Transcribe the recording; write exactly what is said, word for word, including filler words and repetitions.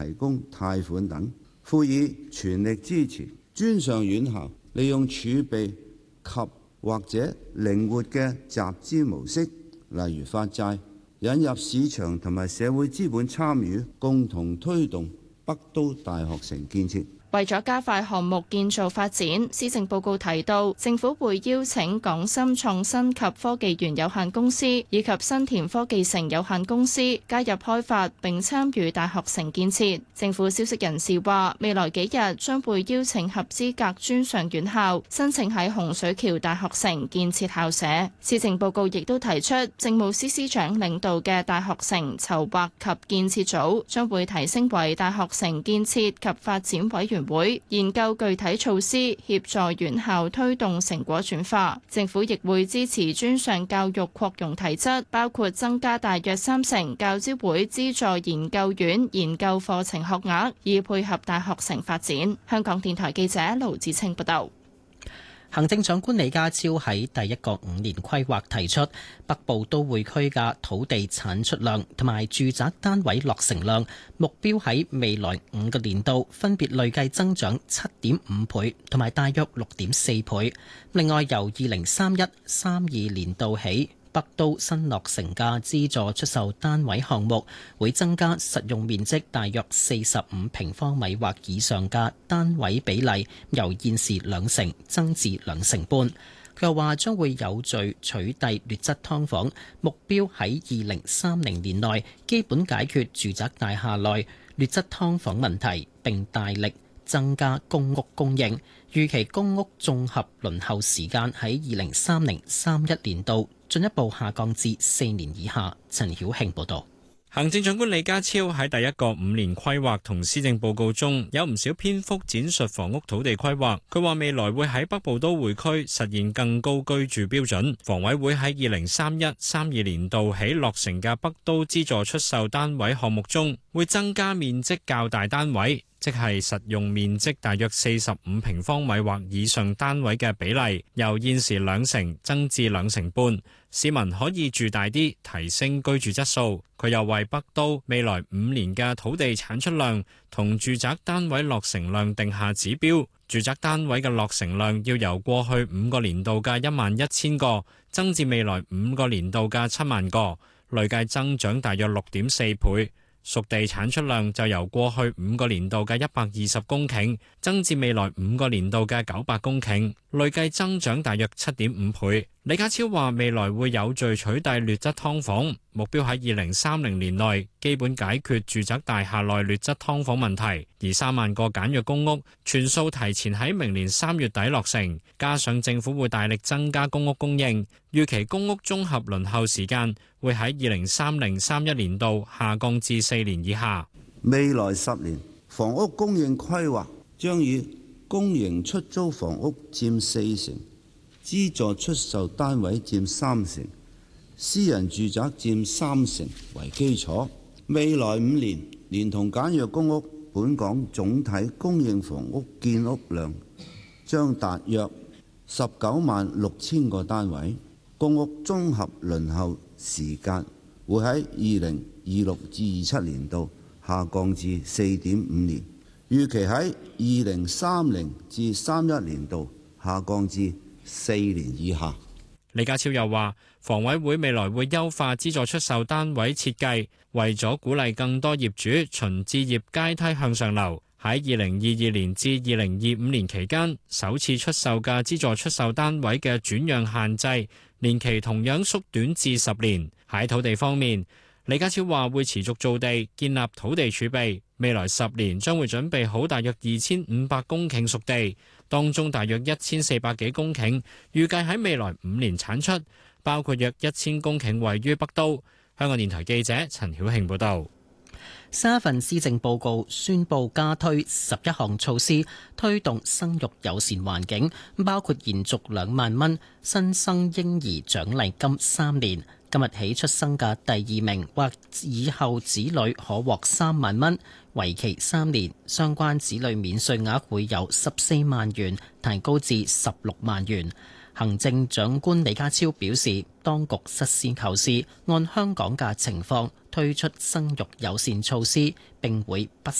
提供貸款等，呼籲全力支持專上院校利用儲備及或者靈活嘅集資模式，例如發債，引入市場同埋社會資本參與，共同推動北都大學城建設。 為咗加快項目建造發展，施政報告提到，政府會邀請港深創新及科技園有限公司以及新田科技城有限公司加入開發並參與大學城建設。政府消息人士話，未來幾日將會邀請合資格專上院校申請喺洪水橋大學城建設校舍。施政報告亦都提出，政務司司長領導嘅大學城籌劃及建設組將會提升為大學城建設及發展委員會，研究具體措施協助院校推動成果轉化。政府亦會支持專上教育擴容體質，包括增加大約三成教資會資助研究院研究課程學額，以配合大學城發展。香港電台記者盧子清報道。 行政長官李家超喺第一個五年規劃提出，北部都會區嘅土地產出量同埋住宅單位落成量目標喺未來五個年度分別累計增長七點五倍同埋大約六點四倍。另外，由二零三一、三二年度起，北都新落成嘅資助出售單位項目會增加實用面積大約四十五平方米或以上嘅單位比例，由現時兩成增至兩成半。佢又話將會有序取締劣質劏房，目標喺二零三零年內基本解決住宅大廈內劣質劏房問題，並大力增加公屋供應。預期公屋綜合輪候時間喺二零三零三一年度進一步下降至四年以下。陳曉慶報導。 行政長官李家超喺第一個五年規劃同施政報告中有唔少篇幅展述房屋土地規劃。佢話未來會喺北部都會區實現更高居住標準。房委會喺二零三一、三二年度起落成嘅北都資助出售單位項目中，會增加面積較大單位，即係實用面積大約四十五平方米或以上單位嘅比例，由現時兩成增至兩成半。市民可以住大啲，提升居住質素。佢又為北都未來五年嘅土地產出量同住宅單位落成量定下指標。住宅單位嘅落成量要由過去五個年度嘅一萬一千個增至未來五個年度嘅七萬個，累計增長大約六點四倍。熟地產出量就由過去五個年度嘅一百二十公頃增至未來五個年度嘅九百公頃，累計增長大約七點五倍。李家超話未來會有序取締劣質劏房，目標喺二零三零年內基本解決住宅大廈內劣質劏房問題，而三萬個簡約公屋全數提前喺明年三月底落成，加上政府會大力增加公屋供應，預期公屋綜合輪候時間會喺二零三零三一年度下降至四年以下。 未來十年房屋供應規劃將以公營出租房屋佔四成，資助出售單位佔三成，私人住宅佔三成為基礎。未來五年連同簡約公屋，本港總體供應房屋建屋量將達約十九萬六千個單位。公屋綜合輪候時間會喺二零二六至二七年度下降至四點五年，預期喺二零三零至三一年度下降至四年以下。 李家超又話，房委會未來會優化資助出售單位設計，為咗鼓勵更多業主循置業階梯向上流，喺二零二二年至二零二五年期間，首次出售嘅資助出售單位嘅轉讓限制年期同樣縮短至十年。喺土地方面，李家超話會持續造地，建立土地儲備，未來十年將會準備好大約二千五百公頃熟地，當中大約一千四百幾公頃預計喺未來五年產出，包括約一千公頃位於北都。香港電台記者陳曉慶報道。 新一份施政報告宣布加推十一項措施，推動生育友善環境，包括延續兩萬蚊新生嬰兒獎勵金三年，今日起出生嘅第二名或以後子女可獲三萬蚊，為期三年。相關子女免稅額會由十四萬元提高至十六萬元。行政長官李家超表示，當局實事求是，按香港嘅情況推出生育友善措施，並會不